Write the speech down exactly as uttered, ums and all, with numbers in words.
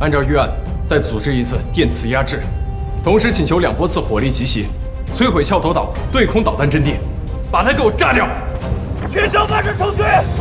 按照预案，再组织一次电磁压制，同时请求两波次火力集袭，摧毁翘头岛对空导弹阵地，把它给我炸掉！ 全城发射程序。